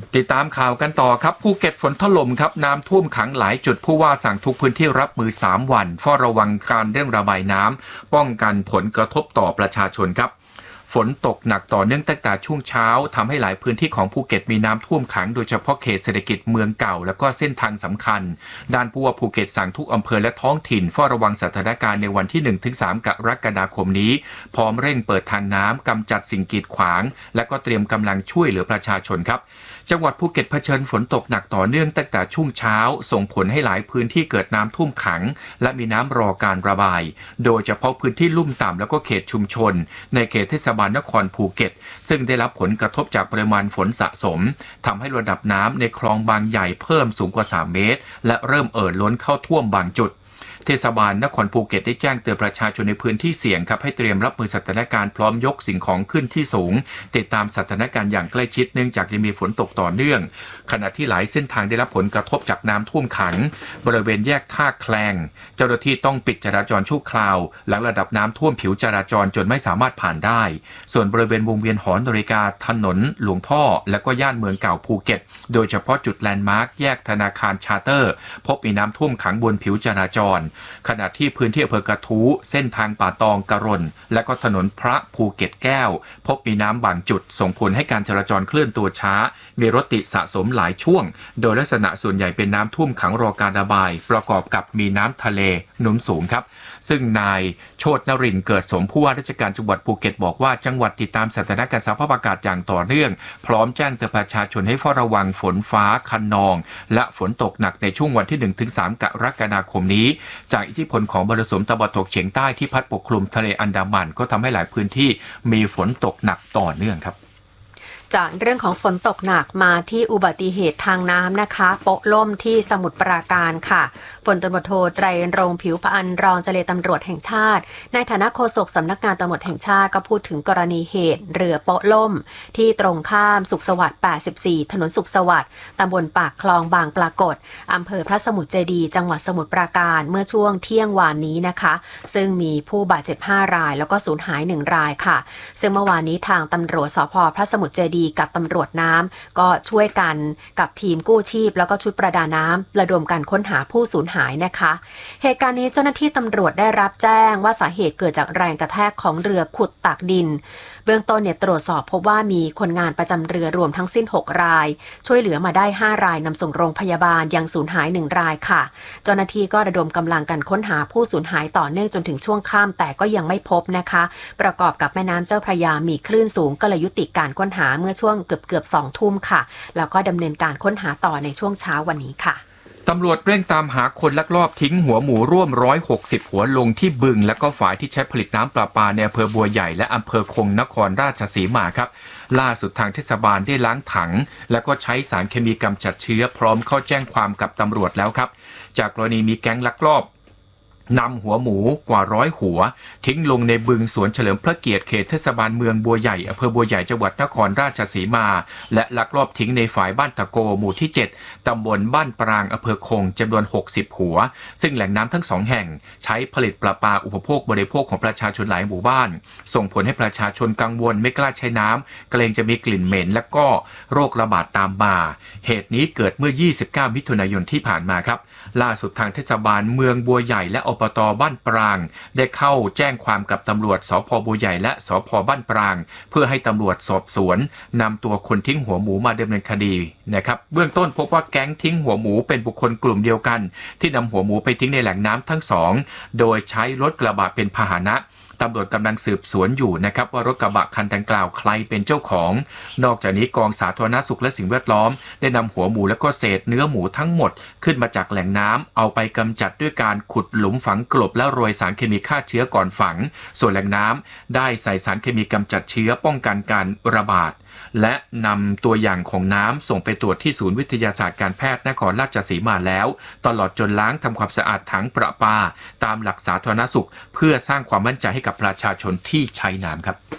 ติดตามข่าวกันต่อครับภูเก็ตฝนถล่มครับน้ำท่วมขังหลายจุดผู้ว่าสั่งทุกพื้นที่รับมือ3วันเฝ้าระวังการเร่งระบายน้ำป้องกันผลกระทบต่อประชาชนครับฝนตกหนักต่อเนื่องตั้งแต่ช่วงเช้าทำให้หลายพื้นที่ของภูเก็ตมีน้ำท่วมขังโดยเฉพาะเขตเศรษฐกิจเมืองเก่าและก็เส้นทางสำคัญด้านผู้ว่าภูเก็ตสั่งทุกอำเภอและท้องถิ่นเฝ้าระวังสถานการณ์ในวันที่ 1-3 กรกฎาคมนี้พร้อมเร่งเปิดทางน้ำกำจัดสิ่งกีดขวางและก็เตรียมกำลังช่วยเหลือประชาชนครับจังหวัดภูเก็ตเผชิญฝนตกหนักต่อเนื่องตั้งแต่ช่วงเช้าส่งผลให้หลายพื้นที่เกิดน้ำท่วมขังและมีน้ำรอการระบายโดยเฉพาะพื้นที่ลุ่มต่ำแล้วก็เขตชุมชนในเขตเทศบาลนครภูเก็ตซึ่งได้รับผลกระทบจากปริมาณฝนสะสมทำให้ระดับน้ำในคลองบางใหญ่เพิ่มสูงกว่า3 เมตรและเริ่มล้นเข้าท่วมบางจุดเทศบาลนครภูเก็ตได้แจ้งเตือนประชาชนในพื้นที่เสี่ยงครับให้เตรียมรับมือสถานการณ์พร้อมยกสิ่งของขึ้นที่สูงติดตามสถานการณ์อย่างใกล้ชิดเนื่องจากยังมีฝนตกต่อเนื่องขณะที่หลายเส้นทางได้รับผลกระทบจากน้ำท่วมขังบริเวณแยกท่าแคลงเจ้าหน้าที่ต้องปิดจราจรชั่วคราวหลังระดับน้ำท่วมผิวจราจรจนไม่สามารถผ่านได้ส่วนบริเวณวงเวียนหอนาฬิกาถนนหลวงพ่อและก็ย่านเมืองเก่าภูเก็ตโดยเฉพาะจุดแลนด์มาร์คแยกธนาคารชาร์เตอร์พบมีน้ำท่วมขังบนผิวจราจรขณะที่พื้นที่อำเภอกระทู้เส้นทางป่าตองกระรนและก็ถนนพระภูเก็ตแก้วพบมีน้ำบางจุดส่งผลให้การจราจรเคลื่อนตัวช้ามีรถติดสะสมหลายช่วงโดยลักษณะส่วนใหญ่เป็นน้ำท่วมขังรอการระบายประกอบกับมีน้ำทะเลหนุนสูงครับซึ่งนายโชตินรินทร์เกิดสมผู้ว่าราชการจังหวัดภูเก็ตบอกว่าจังหวัดติดตามสถานการณ์สภาพอากาศอย่างต่อเนื่องพร้อมแจ้งเตือนประชาชนให้เฝ้าระวังฝนฟ้าคะนองและฝนตกหนักในช่วงวันที่ 1-3 กรกฎาคมนี้จากอิทธิพลของมรสุมตะวันตกเฉียงใต้ที่พัดปกคลุมทะเลอันดามันก็ทำให้หลายพื้นที่มีฝนตกหนักต่อเนื่องครับจากเรื่องของฝนตกหนักมาที่อุบัติเหตุทางน้ำนะคะโป๊ะล่มที่สมุทรปราการค่ะพลตำรวจโทไตรรงค์ผิวพรรณรองเจรตำรวจแห่งชาติในฐานะโฆษกสำนักงานตำรวจแห่งชาติก็พูดถึงกรณีเหตุเรือโป๊ะล่มที่ตรงข้ามสุขสวัสดิ์84ถนนสุขสวัสดิ์ตำบลปากคลองบางปรากฏอำเภอพระสมุทรเจดีย์จังหวัดสมุทรปราการเมื่อช่วงเที่ยงวานนี้นะคะซึ่งมีผู้บาดเจ็บ5 รายแล้วก็สูญหาย1 รายค่ะซึ่งเมื่อวานนี้ทางตำรวจสภ.พระสมุทรเจดีย์กับตำรวจน้ำก็ช่วยกันกับทีมกู้ชีพแล้วก็ชุดประดาน้ำระดมการค้นหาผู้สูญหายนะคะเหตุการณ์นี้เจ้าหน้าที่ตำรวจได้รับแจ้งว่าสาเหตุเกิดจากแรงกระแทกของเรือขุดตักดินเบื้องต้นตรวจสอบพบว่ามีคนงานประจำเรือรวมทั้งสิ้น6 รายช่วยเหลือมาได้5 รายนำส่งโรงพยาบาลยังสูญหาย1 รายค่ะเจ้าหน้าที่ก็ระดมกำลังกันค้นหาผู้สูญหายต่อเนื่องจนถึงช่วงค่ำแต่ก็ยังไม่พบนะคะประกอบกับแม่น้ำเจ้าพระยามีคลื่นสูงก็เลยยุติการค้นหาเมื่อช่วงเกือบ 2 ทุ่มค่ะแล้วก็ดำเนินการค้นหาต่อในช่วงเช้าวันนี้ค่ะตำรวจเร่งตามหาคนลักลอบทิ้งหัวหมูร่วม160 หัวลงที่บึงและก็ฝายที่ใช้ผลิตน้ำประปาในอำเภอบัวใหญ่และอำเภอคงนครราชสีมาครับล่าสุดทางเทศบาลได้ล้างถังและก็ใช้สารเคมีกำจัดเชื้อพร้อมเข้าแจ้งความกับตำรวจแล้วครับจากกรณีมีแก๊งลักลอบนำหัวหมูกว่า100 หัวทิ้งลงในบึงสวนเฉลิมพระเกียรติเขตเทศบาลเมืองบัวใหญ่อำเภอบัวใหญ่จังหวัดนครราชสีมาและลักลอบทิ้งในฝายบ้านตะโกหมู่ที่7ตำบลบ้านปรางอำเภอคงจำนวน60 หัวซึ่งแหล่งน้ำทั้ง2 แห่งใช้ผลิตประปาอุปโภคบริโภคของประชาชนหลายหมู่บ้านส่งผลให้ประชาชนกังวลไม่กล้าใช้น้ำเกรงจะมีกลิ่นเหม็นและก็โรคระบาดตามมาเหตุนี้เกิดเมื่อ29 มิถุนายนที่ผ่านมาครับล่าสุดทางเทศบาลเมืองบัวใหญ่และอบต.บ้านปรางได้เข้าแจ้งความกับตำรวจสภ.บัวใหญ่และสภ.บ้านปรางเพื่อให้ตำรวจสอบสวนนำตัวคนทิ้งหัวหมูมาดำเนินคดีนะครับเบื้องต้นพบว่าแก๊งทิ้งหัวหมูเป็นบุคคลกลุ่มเดียวกันที่นำหัวหมูไปทิ้งในแหล่งน้ำทั้ง2โดยใช้รถกระบะเป็นพาหนะตำรวจกำลังสืบสวนอยู่นะครับว่ารถกระบะคันดังกล่าวใครเป็นเจ้าของนอกจากนี้กองสาธารณสุขและสิ่งแวดล้อมได้นำหัวหมูและก็เศษเนื้อหมูทั้งหมดขึ้นมาจากแหล่งน้ำเอาไปกำจัดด้วยการขุดหลุมฝังกลบและโรยสารเคมีฆ่าเชื้อก่อนฝังส่วนแหล่งน้ำได้ใส่สารเคมีกำจัดเชื้อป้องกันการระบาดและนำตัวอย่างของน้ำส่งไปตรวจที่ศูนย์วิทยาศาสตร์การแพทย์นครราชสีมาแล้วตลอดจนล้างทำความสะอาดถังประปาตามหลักสาธารณสุขเพื่อสร้างความมั่นใจให้กับประชาชนที่ใช้น้ำครับ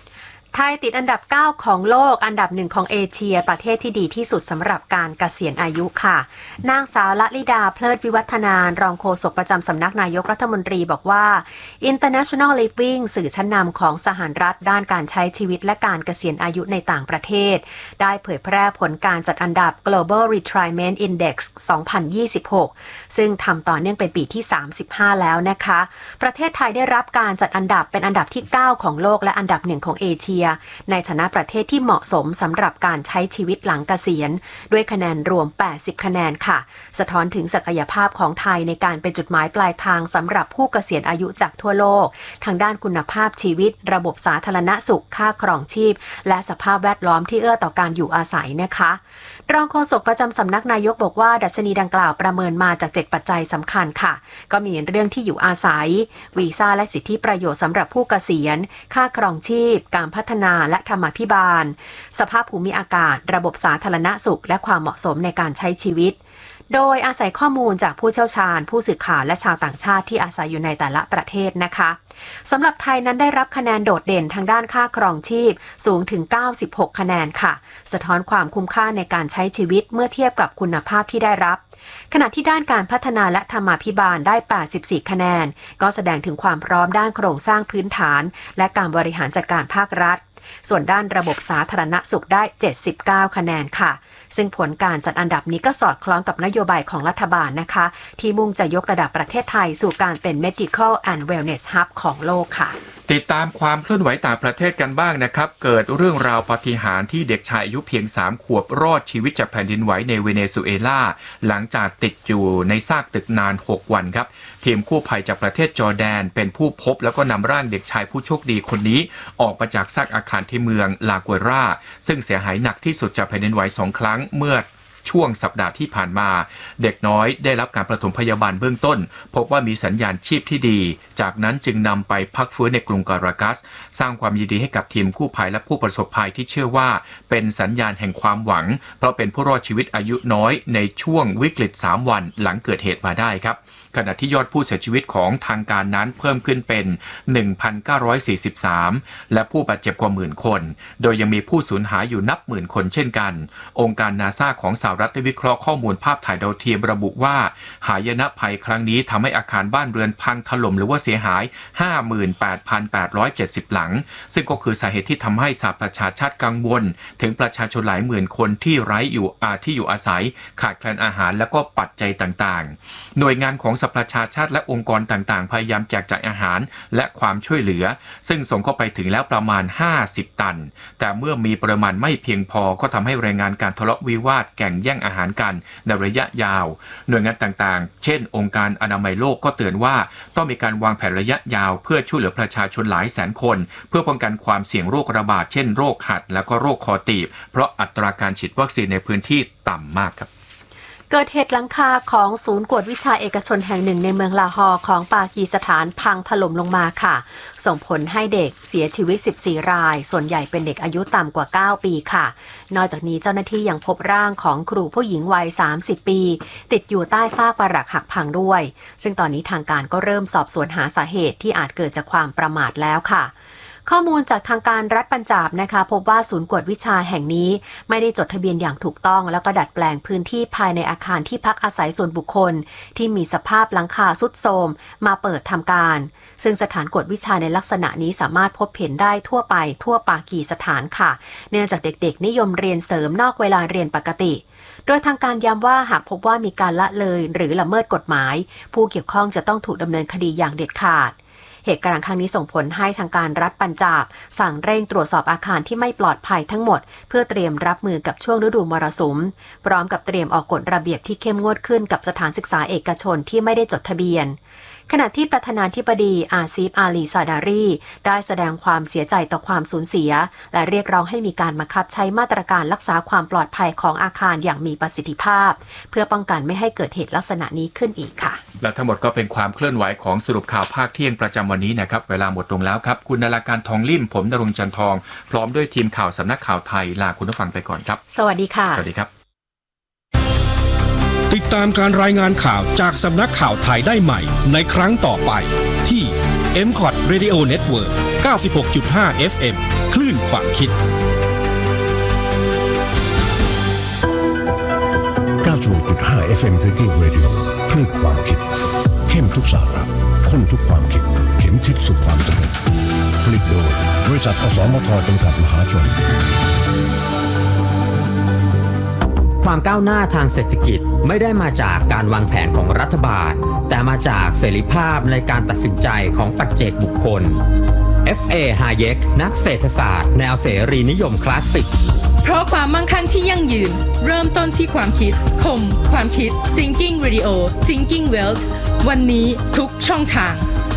ไทยติดอันดับ9ของโลกอันดับ1ของเอเชียประเทศที่ดีที่สุดสำหรับการเกษียณอายุค่ะนางสาวละลิดาเพลิดวิวัฒนารองโฆษกประจำสำนักนายกรัฐมนตรีบอกว่า International Living สื่อชั้นนำของสหรัฐด้านการใช้ชีวิตและการเกษียณอายุในต่างประเทศได้เผยแพร่ผลการจัดอันดับ Global Retirement Index 2026 ซึ่งทำต่อเนื่องเป็นปีที่35แล้วนะคะประเทศไทยได้รับการจัดอันดับเป็นอันดับที่9ของโลกและอันดับ1ของเอเชียในฐานะประเทศที่เหมาะสมสำหรับการใช้ชีวิตหลังเกษียณด้วยคะแนนรวม80คะแนนค่ะสะท้อนถึงศักยภาพของไทยในการเป็นจุดหมายปลายทางสำหรับผู้เกษียณอายุจากทั่วโลกทางด้านคุณภาพชีวิตระบบสาธารณสุขค่าครองชีพและสภาพแวดล้อมที่เอื้อต่อการอยู่อาศัยนะคะรองโฆษกประจำสำนักนายกบอกว่าดัชนีดังกล่าวประเมินมาจาก7ปัจจัยสำคัญค่ะก็มีเรื่องที่อยู่อาศัยวีซ่าและสิทธิประโยชน์สำหรับผู้เกษียณค่าครองชีพการพัฒนาและธรรมาภิบาลสภาพภูมิอากาศระบบสาธารณสุขและความเหมาะสมในการใช้ชีวิตโดยอาศัยข้อมูลจากผู้เชี่ยวชาญผู้สื่อข่าวและชาวต่างชาติที่อาศัยอยู่ในแต่ละประเทศนะคะสำหรับไทยนั้นได้รับคะแนนโดดเด่นทางด้านค่าครองชีพสูงถึง96คะแนนค่ะสะท้อนความคุ้มค่าในการใช้ชีวิตเมื่อเทียบกับคุณภาพที่ได้รับขณะที่ด้านการพัฒนาและธรรมาภิบาลได้84คะแนนก็แสดงถึงความพร้อมด้านโครงสร้างพื้นฐานและการบริหารจัดการภาครัฐส่วนด้านระบบสาธารณสุขได้79คะแนนค่ะซึ่งผลการจัดอันดับนี้ก็สอดคล้องกับนโยบายของรัฐบาลนะคะที่มุ่งจะยกระดับประเทศไทยสู่การเป็น Medical and Wellness Hub ของโลกค่ะติดตามความเคลื่อนไหวต่างประเทศกันบ้างนะครับเกิดเรื่องราวปาฏิหาริย์ที่เด็กชายอายุเพียง3ขวบรอดชีวิตจากแผ่นดินไหวในเวเนซุเอลาหลังจากติดอยู่ในซากตึกนาน6วันครับทีมกู้ภัยจากประเทศจอร์แดนเป็นผู้พบแล้วก็นำร่างเด็กชายผู้โชคดีคนนี้ออกมาจากซากอาคารที่เมืองลากัวราซึ่งเสียหายหนักที่สุดจากแผ่นดินไหว2ครั้งเมื่อช่วงสัปดาห์ที่ผ่านมาเด็กน้อยได้รับการปฐมพยาบาลเบื้องต้นพบว่ามีสัญญาณชีพที่ดีจากนั้นจึงนำไปพักฟื้นในกรุงการากัสสร้างความยินดีให้กับทีมกู้ภัยและผู้ประสบภัยที่เชื่อว่าเป็นสัญญาณแห่งความหวังเพราะเป็นผู้รอดชีวิตอายุน้อยในช่วงวิกฤต3วันหลังเกิดเหตุมาได้ครับขณะที่ยอดผู้เสียชีวิตของทางการนั้นเพิ่มขึ้นเป็น 1,943 และผู้บาดเจ็บกว่าหมื่นคนโดยยังมีผู้สูญหายอยู่นับหมื่นคนเช่นกันองค์การนาซาของสหรัฐได้วิเคราะห์ข้อมูลภาพถ่ายดาวเทียมระบุว่าหายนะภัยครั้งนี้ทำให้อาคารบ้านเรือนพังถล่มหรือว่าเสียหาย 58,870 หลังซึ่งก็คือสาเหตุที่ทำให้สหประชาชาติกังวลถึงประชาชนหลายหมื่นคนที่ไร้อยู่อาศัยขาดแคลนอาหารและก็ปัจจัยต่างๆหน่วยงานของสหประชาชาติและองค์กรต่างๆพยายามแจกจ่ายอาหารและความช่วยเหลือซึ่งส่งเข้าไปถึงแล้วประมาณ50ตันแต่เมื่อมีปริมาณไม่เพียงพอก็ทำให้รายงานการทะเลาะวิวาทแข่งแย่งอาหารกันในระยะยาวหน่วยงานต่างๆเช่นองค์การอนามัยโลกก็เตือนว่าต้องมีการวางแผนระยะยาวเพื่อช่วยเหลือประชาชนหลายแสนคนเพื่อป้องกันความเสี่ยงโรคระบาดเช่นโรคหัดและก็โรคคอตีบเพราะอัตราการฉีดวัคซีนในพื้นที่ต่ำมากครับเกิดเหตุหลังคาของศูนย์กวดวิชาเอกชนแห่งหนึ่งในเมืองลาฮอร์ของปากีสถานพังถล่มลงมาค่ะส่งผลให้เด็กเสียชีวิต14รายส่วนใหญ่เป็นเด็กอายุต่ำกว่า9ปีค่ะนอกจากนี้เจ้าหน้าที่ยังพบร่างของครูผู้หญิงวัย30ปีติดอยู่ใต้ซากปรักหักพังด้วยซึ่งตอนนี้ทางการก็เริ่มสอบสวนหาสาเหตุที่อาจเกิดจากความประมาทแล้วค่ะข้อมูลจากทางการรัฐปัญจาบนะคะพบว่าศูนย์กวดวิชาแห่งนี้ไม่ได้จดทะเบียนอย่างถูกต้องแล้วก็ดัดแปลงพื้นที่ภายในอาคารที่พักอาศัยส่วนบุคคลที่มีสภาพหลังคาทรุดโทรมมาเปิดทำการซึ่งสถานกวดวิชาในลักษณะนี้สามารถพบเห็นได้ทั่วไปทั่วปากีสถานค่ะเนื่องจากเด็กๆนิยมเรียนเสริมนอกเวลาเรียนปกติโดยทางการย้ำว่าหากพบว่ามีการละเลยหรือละเมิดกฎหมายผู้เกี่ยวข้องจะต้องถูกดำเนินคดีอย่างเด็ดขาดเหตุการณ์ครั้งนี้ส่งผลให้ทางการรัฐปัญจาบสั่งเร่งตรวจสอบอาคารที่ไม่ปลอดภัยทั้งหมดเพื่อเตรียมรับมือกับช่วงฤดูมรสุมพร้อมกับเตรียมออกกฎระเบียบที่เข้มงวดขึ้นกับสถานศึกษาเอกชนที่ไม่ได้จดทะเบียนขณะที่ประธานาธิบดีอาซีฟอาลีซาดารีได้แสดงความเสียใจต่อความสูญเสียและเรียกร้องให้มีการบังคับใช้มาตรการรักษาความปลอดภัยของอาคารอย่างมีประสิทธิภาพเพื่อป้องกันไม่ให้เกิดเหตุลักษณะนี้ขึ้นอีกค่ะและทั้งหมดก็เป็นความเคลื่อนไหวของสรุปข่าวภาคเที่ยงประจำวันนี้นะครับเวลาหมดลงแล้วครับคุณนราการทองลิ่มผมณรงค์จันทองพร้อมด้วยทีมข่าวสำนักข่าวไทยลาคุณผู้ฟังไปก่อนครับสวัสดีค่ะสวัสดีครับติดตามการรายงานข่าวจากสำนักข่าวไทยได้ใหม่ในครั้งต่อไปที่ MCOT Radio Network 96.5 FM คลื่นความคิด 96.5 FM Thinking Radio คลื่นความคิดเข้มทุกสาระข้นทุกความคิดเข็มทิศสู่ความสำเร็จผลิตโดยบริษัทอสมทจำกัดมหาชนความก้าวหน้าทางเศรษฐกิจไม่ได้มาจากการวางแผนของรัฐบาลแต่มาจากเสรีภาพในการตัดสินใจของปัจเจกบุคคล F.A. Hayek นักเศรษฐศาสตร์แนวเสรีนิยมคลาสสิกเพราะความมั่งคั่งที่ยั่งยืนเริ่มต้นที่ความคิดคมความคิด Thinking Radio Thinking Wealth วันนี้ทุกช่องทาง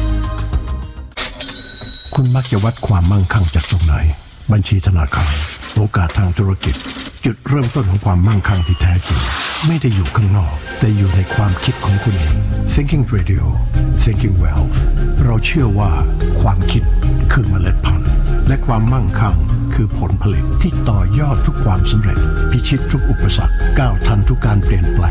คุณมักจะวัดความมั่งคั่งจากตรงไหนบัญชีธนาคารโอกาสทางธุรกิจจุดเริ่มต้นของความมั่งคั่งที่แท้จริงไม่ได้อยู่ข้างนอกแต่อยู่ในความคิดของคุณเอง Thinking Radio Thinking Wealth เราเชื่อว่าความคิดคือเมล็ดพันธุ์และความมั่งคั่งคือผลผลิตที่ต่อยอดทุกความสำเร็จพิชิตทุกอุปสรรคก้าวทันทุกการเปลี่ยนแปลง